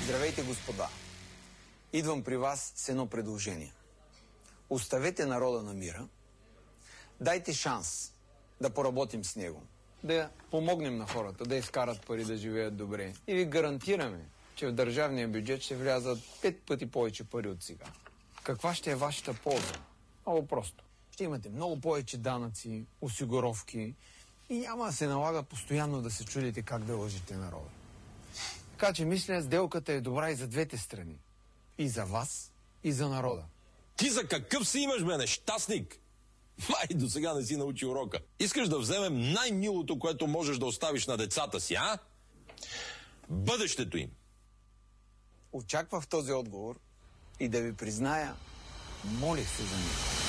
Здравейте, господа! Идвам при вас с едно предложение. Оставете народа на мира, дайте шанс да поработим с него, да помогнем на хората, да изкарат пари, да живеят добре. И ви гарантираме, че в държавния бюджет ще влязат 5 пъти повече пари от сега. Каква ще е вашата полза? Много просто. Ще имате много повече данъци, осигуровки и няма да се налага постоянно да се чудите как да лъжите народа. Така че мисля, сделката е добра и за двете страни. И за вас, и за народа. Ти за какъв си имаш, бе, нещастник? Май, до сега не си научи урока. Искаш да вземем най-милото, което можеш да оставиш на децата си, а? Бъдещето им. Очаквах този отговор и да ви призная, молих се за него.